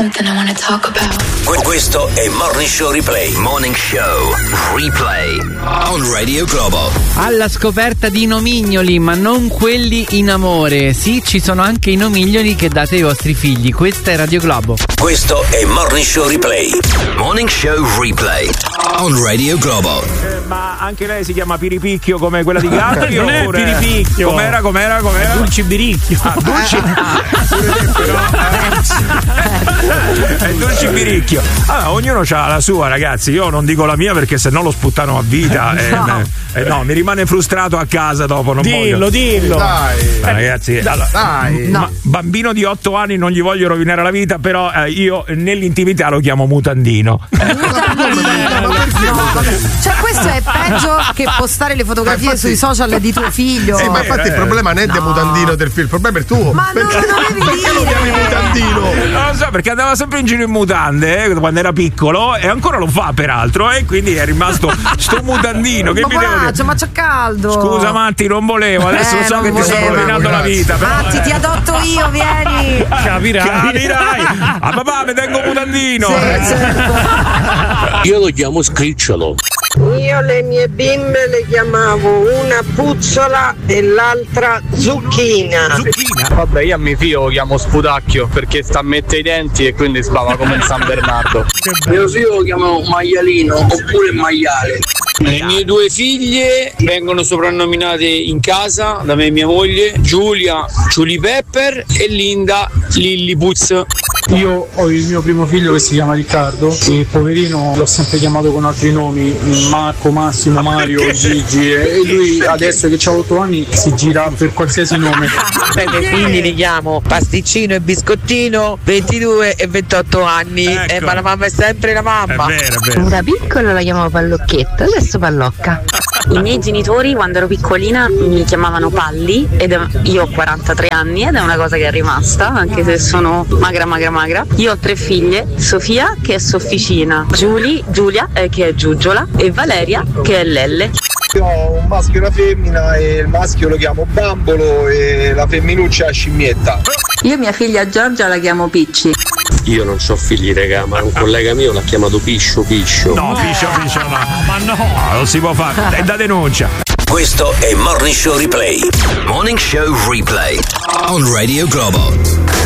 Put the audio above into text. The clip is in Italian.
something I want to talk about. Questo è Morning Show Replay. Morning Show Replay on Radio Globo. Alla scoperta di nomignoli, ma non quelli in amore. Sì, ci sono anche i nomignoli che date ai vostri figli. Questa è Radio Globo. Questo è Morning Show Replay. Morning Show Replay on Radio Globo. Ma anche lei si chiama Piripicchio come quella di Gatti? Non è Piripicchio. Com'era? Dulci Biricchio. Dulci. È Dulci Biricchio. Allora, ognuno ha la sua, ragazzi. Io non dico la mia perché sennò lo sputtano a vita. No, mi rimane frustrato a casa dopo. Non voglio. Dillo. Dai. Ragazzi, allora, Dai. No. Bambino di 8 anni non gli voglio rovinare la vita, però io nell'intimità lo chiamo Mutandino. Cioè, questo è peggio che postare le fotografie sui social di tuo figlio. Ma infatti il problema non è del mutandino del film, il problema è il tuo. Ma non lo devi Perché lo chiami mutandino? Non lo so, perché andava sempre in giro in mutande quando era piccolo e ancora lo fa peraltro, e quindi è rimasto sto mutandino. Che mi devo dire? Ma c'è caldo. Scusa Matti, non volevo, adesso so che ti sto rovinando la vita. Matti, ti adotto io, vieni. Capirai. A papà mi tengo mutandino. Sì, certo. Io lo chiamo Scricciolo. Io le mie bimbe le chiamavo una puzzola e l'altra zucchina. Vabbè, io a mio figlio lo chiamo Sputacchio perché sta a mettere i denti e quindi sbava come in San Bernardo. Mio figlio lo chiamo Maialino oppure Maiale. Le mie due figlie vengono soprannominate in casa da me e mia moglie Giulia Julie Pepper e Linda Lilliputz. Io ho il mio primo figlio che si chiama Riccardo e poverino l'ho sempre chiamato con altri nomi, Marco, Massimo, Mario, Gigi, e lui adesso che ha 8 anni si gira per qualsiasi nome. I miei figli li chiamo Pasticcino e Biscottino, 22 e 28 anni, Ecco. ma la mamma è sempre la mamma. È vero. Da piccola la chiamavo Pallocchetto, adesso Pallocca. I miei genitori quando ero piccolina mi chiamavano Palli io ho 43 anni ed è una cosa che è rimasta, anche se sono magra. Io ho 3 figlie, Sofia che è Sofficina, Giulia che è Giugiola e Valeria che è Lelle. Io ho un maschio e una femmina e il maschio lo chiamo Bambolo e la femminuccia è Scimmietta. Io mia figlia Giorgia la chiamo Picci. Io non ho figli, raga, ma un collega mio l'ha chiamato Piscio. No, Piscio, no. Ma no. Non si può fare, è da denuncia. Questo è Morning Show Replay. Morning Show Replay on Radio Globo.